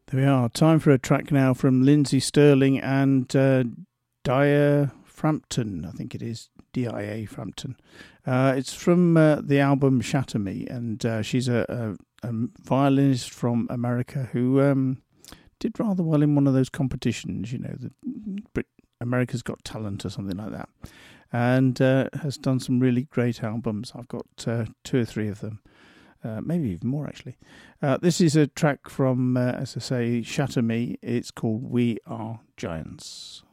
There we are. Time for a track now from Lindsey Stirling and Dia Frampton. I think it is D-I-A Frampton. It's from the album Shatter Me, and she's a violinist from America who did rather well in one of those competitions, you know, America's Got Talent or something like that, and has done some really great albums. I've got 2 or 3 of them. Maybe even more, actually. This is a track from, as I say, Shatter Me. It's called We Are Giants.